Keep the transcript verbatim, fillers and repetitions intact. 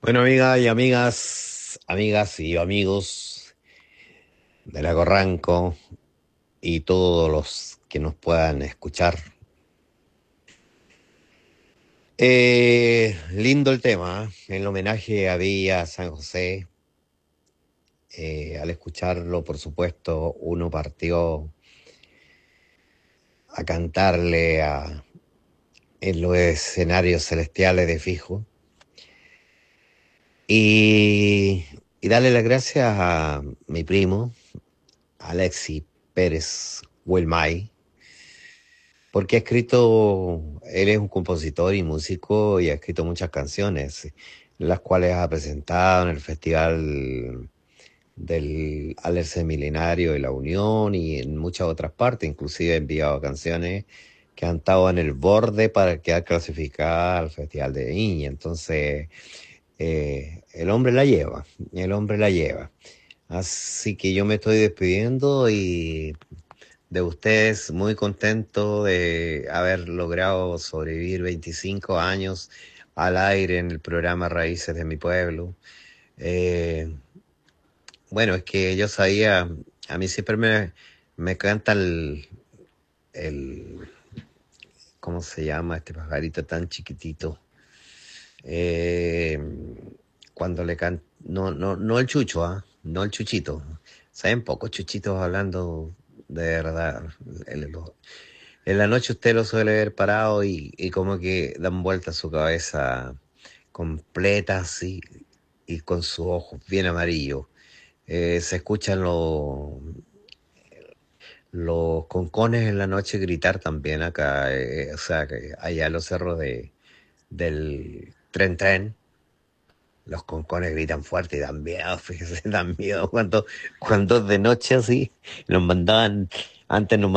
Bueno, amigas y amigas, amigas y amigos de la Corranco y todos los que nos puedan escuchar. Eh, lindo el tema, ¿eh? El homenaje a Villa San José. Eh, al escucharlo, por supuesto, uno partió a cantarle a, en los escenarios celestiales de Fijo y, y darle las gracias a mi primo, Alexis Pérez Huelmay, porque ha escrito, él es un compositor y músico y ha escrito muchas canciones, las cuales ha presentado en el Festival del Alerce Milenario de la Unión y en muchas otras partes, inclusive ha enviado canciones que han estado en el borde para quedar clasificadas al Festival de Viña. Entonces, eh, el hombre la lleva, el hombre la lleva. Así que yo me estoy despidiendo y de ustedes, muy contento de haber logrado sobrevivir veinticinco años al aire en el programa Raíces de mi Pueblo. Eh, bueno, es que yo sabía, a mí siempre me, me canta el, el, ¿cómo se llama este pajarito tan chiquitito? Eh, Cuando le can no, no, no el chucho, ¿ah? No el chuchito. Saben pocos chuchitos hablando de verdad. El- el- En la noche usted lo suele ver parado y, y como que dan vuelta su cabeza completa así y con sus ojos bien amarillos. Eh, se escuchan los, los concones en la noche gritar también acá, eh, o sea, que allá en los cerros de, del Tren Tren. Los concones gritan fuerte y dan miedo, fíjese, dan miedo cuando, cuando es de noche así, nos mandaban, antes nos